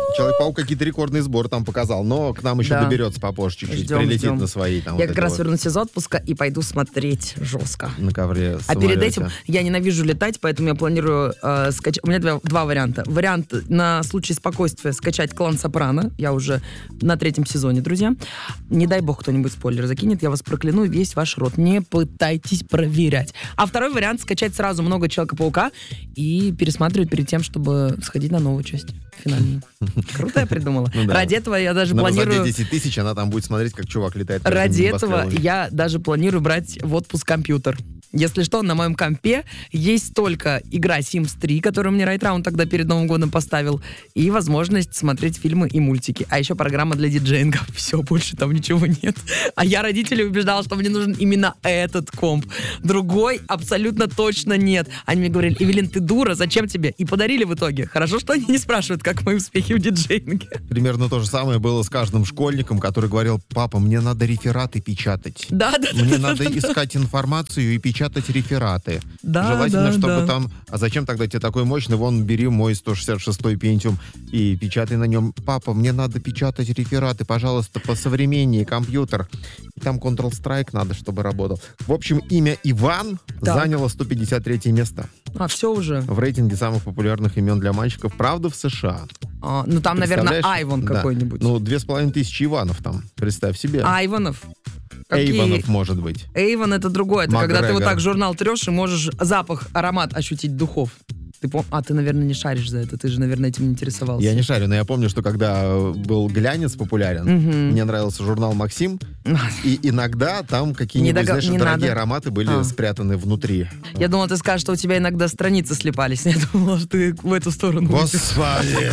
Человек-паук какие-то рекордные сборы там показал, но к нам еще доберется попозже чуть-чуть, прилетит на свои. Там, я как раз вернусь из отпуска и пойду смотреть жестко. На ковре А перед этим я ненавижу летать, поэтому я планирую скачать... У меня два варианта. Вариант на случай спокойствия скачать «Клан Сопрано». Я уже на 3-м сезоне, друзья. Не дай бог кто-нибудь спойлер закинет, я вас прокляну весь ваш рот. Не пытайтесь проверять. А второй вариант — скачать сразу много Человека-паука и пересматривать перед тем, чтобы сходить на новую часть финальную. Круто я придумала. Ради этого я даже планирую... За 10 тысяч она там будет смотреть, как чувак летает. Ради этого я даже планирую брать в отпуск компьютер. Если что, на моем компе есть только игра Sims 3, которую мне Райтраун тогда перед Новым годом поставил, и возможность смотреть фильмы и мультики. А еще программа для диджеинга. Все, больше там ничего нет. А я родителей убеждала, что мне нужен именно этот комп. Другой абсолютно точно нет. Они мне говорили: Эвелин, ты дура, зачем тебе? И подарили в итоге. Хорошо, что они не спрашивают, как мои успехи в диджеинге. Примерно то же самое было с каждым школьником, который говорил: папа, мне надо рефераты печатать. Мне надо искать информацию и печатать рефераты. Желательно, чтобы там... А зачем тогда тебе такой мощный? Вон, бери мой 166-й Pentium и печатай на нем. Папа, мне надо печатать рефераты, пожалуйста, посовременнее компьютер. И там Counter-Strike надо, чтобы работал. В общем, имя Иван заняло 153 место. А, все уже? В рейтинге самых популярных имен для мальчиков. Правда, в США. Ну, там, наверное, Айвон какой-нибудь. Ну, 2500 Иванов там. Представь себе. Айвонов? Эйвонов, может быть. Эйвон — это другое. Это когда ты вот так журнал трешь и можешь запах, аромат ощутить духов. Ты, наверное, не шаришь за это. Ты же, наверное, этим не интересовался. Я не шарю, но я помню, что когда был глянец популярен, мне нравился журнал «Максим», и иногда там какие-нибудь, дорогие ароматы были спрятаны внутри. Я думала, ты скажешь, что у тебя иногда страницы слипались. Я думала, что ты в эту сторону. Господи!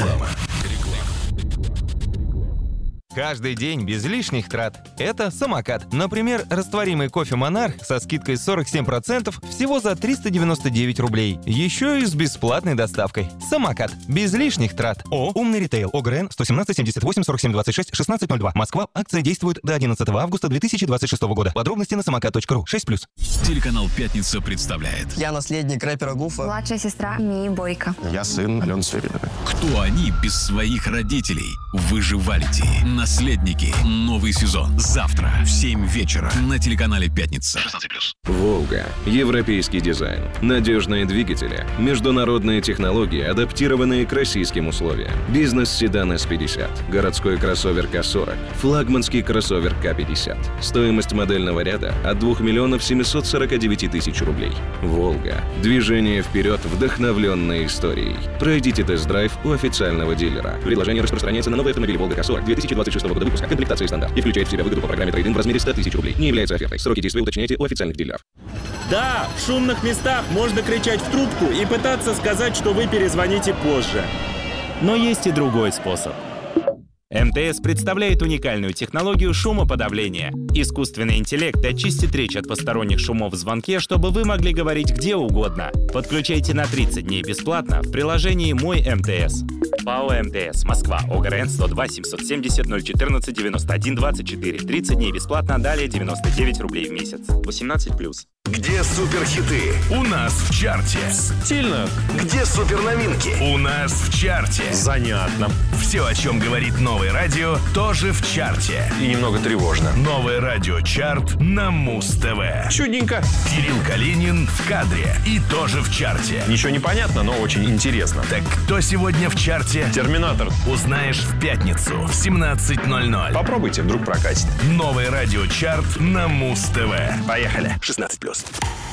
Каждый день без лишних трат. Это самокат. Например, растворимый кофе «Монарх» со скидкой 47% всего за 399 рублей. Еще и с бесплатной доставкой. Самокат. Без лишних трат. Умный ритейл. ОГРН 117 78 47 26 1602. Москва. Акция действует до 11 августа 2026 года. Подробности на самокат.ру. 6+. Телеканал «Пятница» представляет. Я наследник рэпера Гуфа. Младшая сестра Мии Бойко. Я сын Алены Сверидовой. Кто они без своих родителей? Выживалити. Наследники. Новый сезон. Завтра в 7 вечера на телеканале «Пятница». 16+. «Волга». Европейский дизайн. Надежные двигатели. Международные технологии, адаптированные к российским условиям. Бизнес-седан S50. Городской кроссовер К40. Флагманский кроссовер К50. Стоимость модельного ряда от 2 миллионов 749 тысяч рублей. «Волга». Движение вперед, вдохновленной историей. Пройдите тест-драйв у официального дилера. Предложение распространяется на новый автомобиль «Волга К40» 2026 года выпуска. Комплектация стандарт. И включает в себя выгоду по программе трейд-ин в размере 100 тысяч рублей. Не является офертой. Сроки действия уточняйте у официальных дилеров. Да, в шумных местах можно кричать в трубку и пытаться сказать, что вы перезвоните позже. Но есть и другой способ. МТС представляет уникальную технологию шумоподавления. Искусственный интеллект очистит речь от посторонних шумов в звонке, чтобы вы могли говорить где угодно. Подключайте на 30 дней бесплатно в приложении «Мой МТС». ПАО МТС. Москва. ОГРН 102 770 014 91 24. 30 дней бесплатно, далее 99 рублей в месяц. 18+. Где суперхиты? У нас в чарте. Стильно. Где суперновинки? У нас в чарте. Занятно. Все, о чем говорит новое радио, тоже в чарте. И немного тревожно. Новое радио чарт на Муз-ТВ. Чудненько. Кирилл Калинин в кадре и тоже в чарте. Ничего не понятно, но очень интересно. Так кто сегодня в чарте? Терминатор. Узнаешь в пятницу в 17:00. Попробуйте, вдруг прокатит. Новое радио чарт на Муз-ТВ. Поехали. 16+.